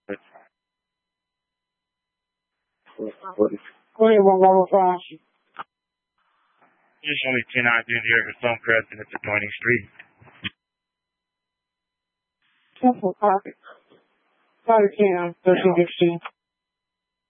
Go ahead, 115. Just show me 10 items here at Stonecrest and it's adjoining street. Temple Park. 5 10, 1316.